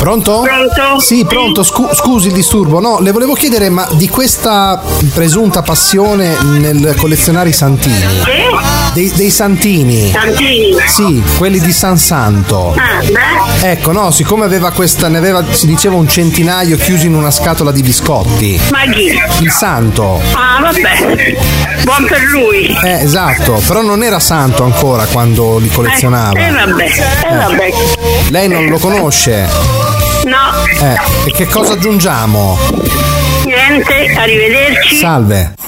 Pronto? Pronto? Sì, pronto. Scusi il disturbo. No, le volevo chiedere, ma di questa presunta passione nel collezionare i santini? Dei santini. Santini? Sì, quelli di San Santo. Beh. Ecco, no, siccome aveva si diceva un centinaio chiusi in una scatola di biscotti. Ma chi? Il santo. Ah, vabbè. Buon per lui. Esatto, però non era santo ancora quando li collezionava. Vabbè. Lei non lo conosce? No. E che cosa aggiungiamo? Niente, arrivederci. Salve.